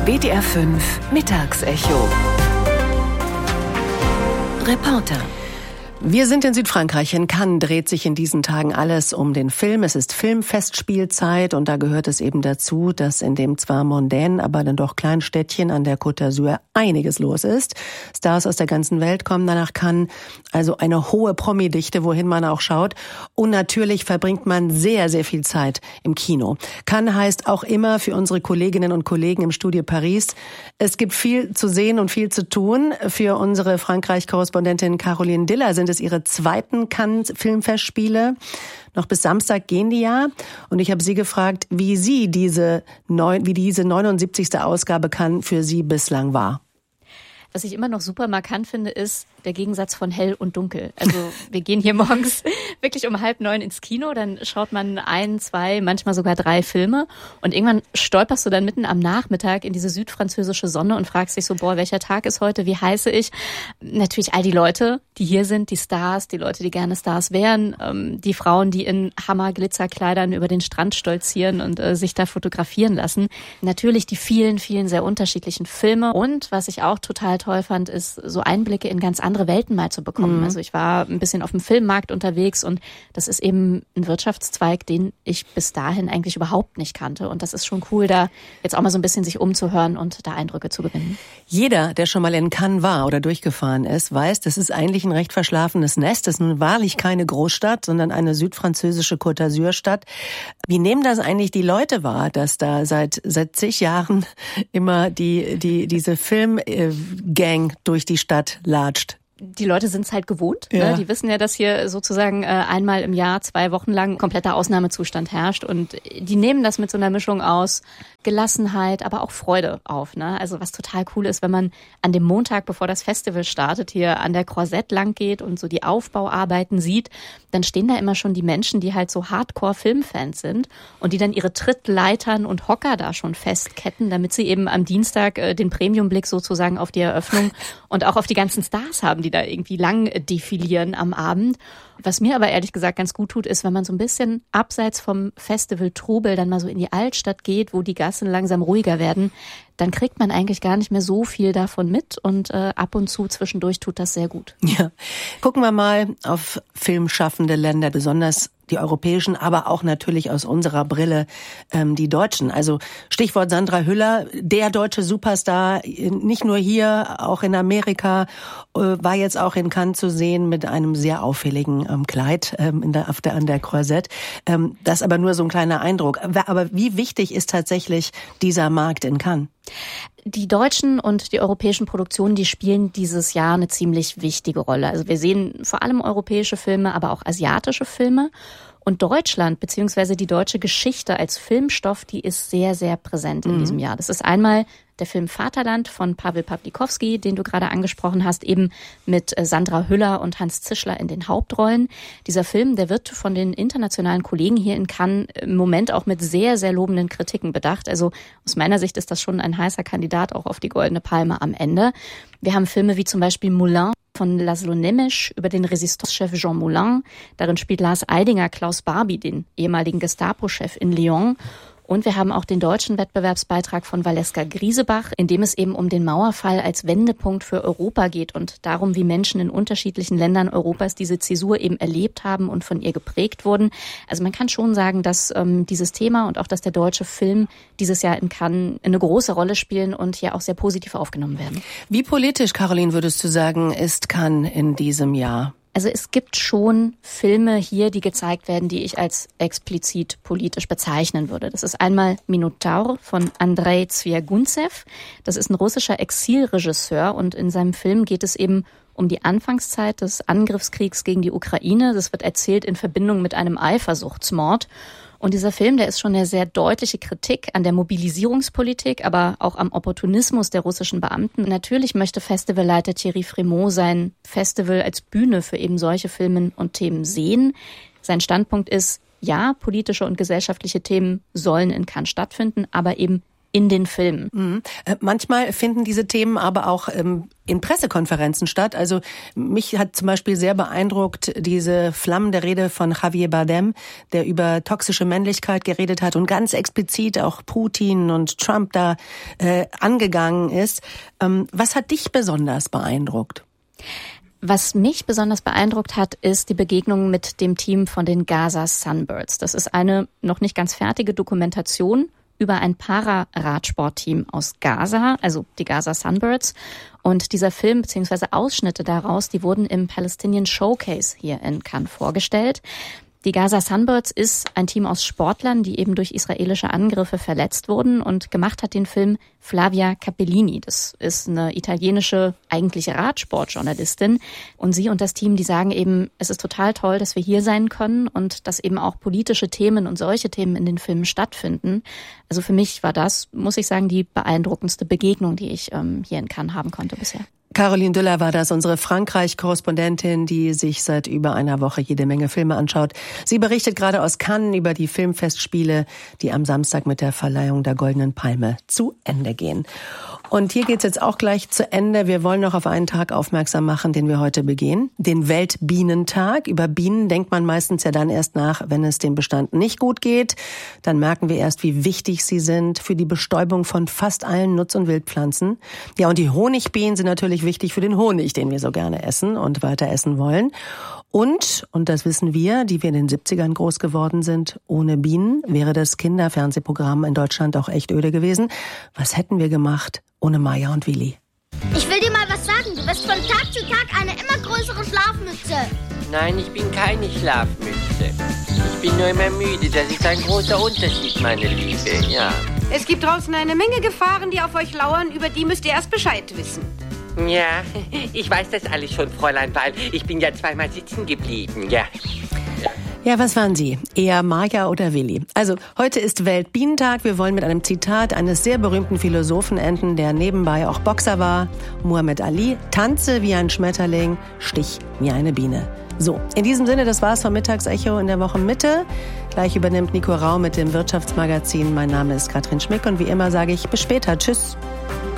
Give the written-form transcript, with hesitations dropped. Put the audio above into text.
WDR 5 Mittagsecho. Reporter. Wir sind in Südfrankreich. In Cannes dreht sich in diesen Tagen alles um den Film. Es ist Filmfestspielzeit und da gehört es eben dazu, dass in dem zwar mondänen, aber dann doch kleinen Städtchen an der Côte d'Azur einiges los ist. Stars aus der ganzen Welt kommen da nach Cannes, also eine hohe Promi-Dichte, wohin man auch schaut. Und natürlich verbringt man sehr, sehr viel Zeit im Kino. Cannes heißt auch immer für unsere Kolleginnen und Kollegen im Studio Paris, es gibt viel zu sehen und viel zu tun. Für unsere Frankreich-Korrespondentin Caroline Diller sind es ihre zweiten Cannes Filmfestspiele. Noch bis Samstag gehen die ja. Und ich habe sie gefragt, wie diese 79. Ausgabe Cannes für sie bislang war. Was ich immer noch super markant finde, ist der Gegensatz von hell und dunkel. Also wir gehen hier morgens wirklich um 8:30 ins Kino, dann schaut man 1, 2, manchmal sogar 3 Filme und irgendwann stolperst du dann mitten am Nachmittag in diese südfranzösische Sonne und fragst dich so, welcher Tag ist heute, wie heiße ich? Natürlich all die Leute, die hier sind, die Stars, die Leute, die gerne Stars wären, die Frauen, die in Hammer-Glitzerkleidern über den Strand stolzieren und sich da fotografieren lassen. Natürlich die vielen, vielen sehr unterschiedlichen Filme und was ich auch total toll fand, ist so Einblicke in ganz andere Welten mal zu bekommen. Mhm. Also ich war ein bisschen auf dem Filmmarkt unterwegs und das ist eben ein Wirtschaftszweig, den ich bis dahin eigentlich überhaupt nicht kannte. Und das ist schon cool, da jetzt auch mal so ein bisschen sich umzuhören und da Eindrücke zu gewinnen. Jeder, der schon mal in Cannes war oder durchgefahren ist, weiß, das ist eigentlich ein recht verschlafenes Nest. Das ist nun wahrlich keine Großstadt, sondern eine südfranzösische Côte d'Azur-Stadt. Wie nehmen das eigentlich die Leute wahr, dass da seit zig Jahren immer diese Filmgang durch die Stadt latscht? Die Leute sind es halt gewohnt. Ja. Ne? Die wissen ja, dass hier sozusagen einmal im Jahr 2 Wochen lang kompletter Ausnahmezustand herrscht. Und die nehmen das mit so einer Mischung aus Gelassenheit, aber auch Freude auf. Ne? Also was total cool ist, wenn man an dem Montag, bevor das Festival startet, hier an der Croisette lang geht und so die Aufbauarbeiten sieht, dann stehen da immer schon die Menschen, die halt so Hardcore-Filmfans sind und die dann ihre Trittleitern und Hocker da schon festketten, damit sie eben am Dienstag den Premiumblick sozusagen auf die Eröffnung und auch auf die ganzen Stars haben, die da irgendwie lang defilieren am Abend. Was mir aber ehrlich gesagt ganz gut tut, ist, wenn man so ein bisschen abseits vom Festival-Trubel dann mal so in die Altstadt geht, wo die Gassen langsam ruhiger werden, dann kriegt man eigentlich gar nicht mehr so viel davon mit und ab und zu zwischendurch tut das sehr gut. Ja, gucken wir mal auf filmschaffende Länder, besonders die europäischen, aber auch natürlich aus unserer Brille die Deutschen. Also Stichwort Sandra Hüller, der deutsche Superstar, nicht nur hier, auch in Amerika, war jetzt auch in Cannes zu sehen mit einem sehr auffälligen Kleid an der Croisette. Das aber nur so ein kleiner Eindruck. Aber wie wichtig ist tatsächlich dieser Markt in Cannes? Die deutschen und die europäischen Produktionen, die spielen dieses Jahr eine ziemlich wichtige Rolle. Also wir sehen vor allem europäische Filme, aber auch asiatische Filme. Und Deutschland bzw. die deutsche Geschichte als Filmstoff, die ist sehr, sehr präsent in diesem Jahr. Das ist einmal der Film Vaterland von Paweł Pawlikowski, den du gerade angesprochen hast, eben mit Sandra Hüller und Hans Zischler in den Hauptrollen. Dieser Film, der wird von den internationalen Kollegen hier in Cannes im Moment auch mit sehr, sehr lobenden Kritiken bedacht. Also aus meiner Sicht ist das schon ein heißer Kandidat auch auf die Goldene Palme am Ende. Wir haben Filme wie zum Beispiel Moulin von Laszlo Nemes über den Resistance-Chef Jean Moulin. Darin spielt Lars Eidinger Klaus Barbie, den ehemaligen Gestapo-Chef in Lyon. Und wir haben auch den deutschen Wettbewerbsbeitrag von Valeska Griesebach, in dem es eben um den Mauerfall als Wendepunkt für Europa geht und darum, wie Menschen in unterschiedlichen Ländern Europas diese Zäsur eben erlebt haben und von ihr geprägt wurden. Also man kann schon sagen, dass dieses Thema und auch, dass der deutsche Film dieses Jahr in Cannes eine große Rolle spielen und hier auch sehr positiv aufgenommen werden. Wie politisch, Caroline, würdest du sagen, ist Cannes in diesem Jahr? Also es gibt schon Filme hier, die gezeigt werden, die ich als explizit politisch bezeichnen würde. Das ist einmal Minotaur von Andrei Zwiaguntsev. Das ist ein russischer Exilregisseur und in seinem Film geht es eben um die Anfangszeit des Angriffskriegs gegen die Ukraine. Das wird erzählt in Verbindung mit einem Eifersuchtsmord. Und dieser Film, der ist schon eine sehr deutliche Kritik an der Mobilisierungspolitik, aber auch am Opportunismus der russischen Beamten. Natürlich möchte Festivalleiter Thierry Frémaux sein Festival als Bühne für eben solche Filme und Themen sehen. Sein Standpunkt ist, ja, politische und gesellschaftliche Themen sollen in Cannes stattfinden, aber eben in den Film. Manchmal finden diese Themen aber auch in Pressekonferenzen statt. Also mich hat zum Beispiel sehr beeindruckt diese flammende Rede von Javier Bardem, der über toxische Männlichkeit geredet hat und ganz explizit auch Putin und Trump da angegangen ist. Was hat dich besonders beeindruckt? Was mich besonders beeindruckt hat, ist die Begegnung mit dem Team von den Gaza Sunbirds. Das ist eine noch nicht ganz fertige Dokumentation über ein Para-Radsportteam aus Gaza, also die Gaza Sunbirds. Und dieser Film bzw. Ausschnitte daraus, die wurden im Palestinian Showcase hier in Cannes vorgestellt. Die Gaza Sunbirds ist ein Team aus Sportlern, die eben durch israelische Angriffe verletzt wurden, und gemacht hat den Film Flavia Capellini. Das ist eine italienische, eigentlich Radsportjournalistin. Und sie und das Team, die sagen eben, es ist total toll, dass wir hier sein können und dass eben auch politische Themen und solche Themen in den Filmen stattfinden. Also für mich war das, muss ich sagen, die beeindruckendste Begegnung, die ich hier in Cannes haben konnte bisher. Caroline Düller war das, unsere Frankreich-Korrespondentin, die sich seit über einer Woche jede Menge Filme anschaut. Sie berichtet gerade aus Cannes über die Filmfestspiele, die am Samstag mit der Verleihung der Goldenen Palme zu Ende gehen. Und hier geht's jetzt auch gleich zu Ende. Wir wollen noch auf einen Tag aufmerksam machen, den wir heute begehen. Den Weltbienentag. Über Bienen denkt man meistens ja dann erst nach, wenn es dem Bestand nicht gut geht. Dann merken wir erst, wie wichtig sie sind für die Bestäubung von fast allen Nutz- und Wildpflanzen. Ja, und die Honigbienen sind natürlich wichtig für den Honig, den wir so gerne essen und weiter essen wollen. Und das wissen wir, die wir in den 70ern groß geworden sind, ohne Bienen wäre das Kinderfernsehprogramm in Deutschland auch echt öde gewesen. Was hätten wir gemacht ohne Maja und Willi? Ich will dir mal was sagen. Du bist von Tag zu Tag eine immer größere Schlafmütze. Nein, ich bin keine Schlafmütze. Ich bin nur immer müde. Das ist ein großer Unterschied, meine Liebe, ja. Es gibt draußen eine Menge Gefahren, die auf euch lauern. Über die müsst ihr erst Bescheid wissen. Ja, ich weiß das alles schon, Fräulein, weil ich bin ja zweimal sitzen geblieben, ja. Ja, was waren Sie? Eher Maja oder Willi? Also, heute ist Weltbienentag. Wir wollen mit einem Zitat eines sehr berühmten Philosophen enden, der nebenbei auch Boxer war. Muhammad Ali: Tanze wie ein Schmetterling, stich wie eine Biene. So, in diesem Sinne, das war's vom Mittagsecho in der Wochenmitte. Gleich übernimmt Nico Rau mit dem Wirtschaftsmagazin. Mein Name ist Katrin Schmick und wie immer sage ich bis später. Tschüss.